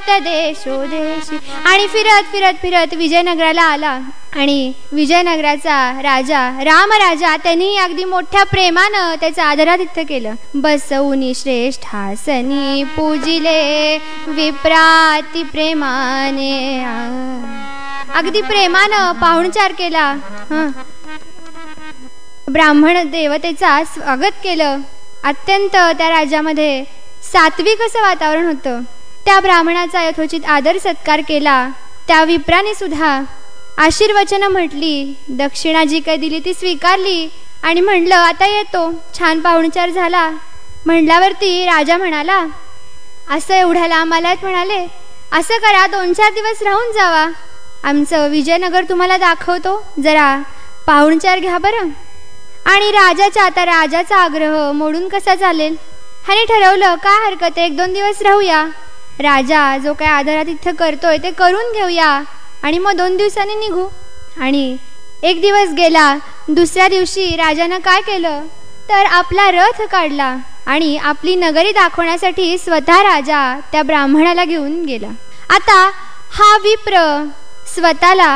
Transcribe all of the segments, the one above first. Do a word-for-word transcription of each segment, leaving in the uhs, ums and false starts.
फिरत देशोदेशी. आणि फिरत फिरत फिरत विजयनगराला आला. आणि विजयनगराचा राजा रामराजा त्यांनी अगदी मोठ्या प्रेमानं त्याचं आदरातिथ्य केलं. बसवून श्रेष्ठासनी पूजिले विप्राती प्रेमाने. अगदी प्रेमानं पाहुणचार केला. हं ब्राह्मण देवतेचा स्वागत केलं. अत्यंत त्या राज्यामध्ये सात्विक असं वातावरण होतं. त्या ब्राह्मणाचा यथोचित आदर सत्कार केला. त्या विप्राने सुद्धा आशीर्वचनं म्हटली. दक्षिणा जी काही दिली ती स्वीकारली. आणि म्हणलं आता येतो. छान पाहुणचार झाला. म्हणल्यावरती राजा म्हणाला, असं एवढ्या लांब आलात म्हणाले, असं करा दोन चार दिवस राहून जावा. आमचं विजयनगर तुम्हाला दाखवतो. जरा पाहुणचार घ्या बरं. आणि राजाचा आता राजाचा आग्रह मोडून कसा चालेल. ह्याने ठरवलं काय हरकत आहे, एक दोन दिवस राहूया. राजा जो काय आदरातिथ्य करतोय ते करून घेऊया आणि मग दोन दिवसांनी निघू. आणि एक दिवस गेला. दुसऱ्या दिवशी राजानं काय केलं तर आपला रथ काढला आणि आपली नगरी दाखवण्यासाठी स्वतः राजा त्या ब्राह्मणाला घेऊन गेला. आता हा विप्र स्वतःला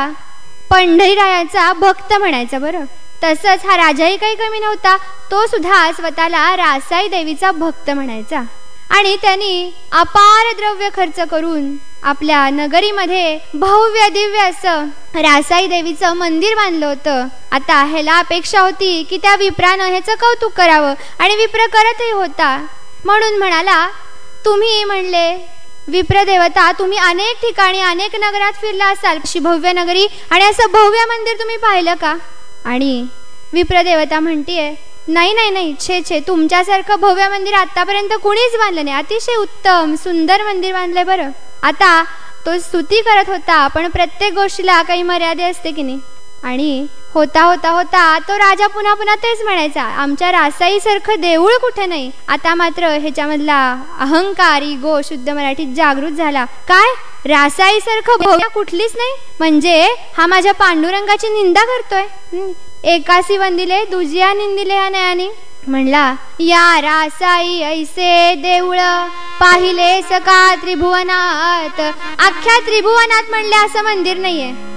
पंढरीरायाचा भक्त म्हणायचा. बरं तसंच हा राजाही काही कमी नव्हता. तो सुद्धा स्वतःला रासाई देवीचा भक्त म्हणायचा. आणि त्यांनी अपार द्रव्य खर्च करून आपल्या नगरीमध्ये भव्य दिव्य असं रासाई देवीचं मंदिर बांधलं होतं. आता ह्याला अपेक्षा होती की त्या विप्रानं ह्याचं कौतुक करावं. आणि विप्र करतही होता. म्हणून म्हणाला, तुम्ही म्हणले विप्रदेवता तुम्ही अनेक ठिकाणी अनेक नगरात फिरला असाल. अशी भव्य नगरी आणि असं भव्य मंदिर तुम्ही पाहिलं का. आणि विप्रदेवता म्हणतीये, नाही नाही नाही छे छे तुमच्यासारखं भव्य मंदिर आतापर्यंत कुणीच बांधलं नाही. अतिशय उत्तम सुंदर मंदिर बांधलंय बरं. आता तो स्तुती करत होता. पण प्रत्येक गोष्टीला काही मर्यादा असते की नाही. आणि होता होता होता तो राजा पुन्हा पुन्हा तेच म्हणायचा, आमच्या रासाईसारखं देऊळ कुठे नाही. आता मात्र ह्याच्यामधला अहंकार इगो शुद्ध मराठीत जागृत झाला. काय रासाईसारखं भव्य कुठलीच नाही म्हणजे हा माझ्या पांडुरंगाची निंदा करतोय. एकासी वंदिले दुजिया निंदिले ह्या नयानी. म्हणला, या रासाई ऐसे देऊळ पाहिले सका त्रिभुवनात. अख्ख्या त्रिभुवनात म्हणले असं मंदिर नाहीये.